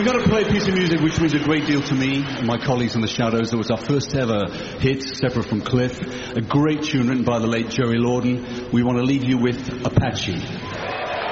we're going to play a piece of music which means a great deal to me and my colleagues in the Shadows. It was our first ever hit, separate from Cliff. A great tune written by the late Jerry Lorden. We want to leave you with Apache.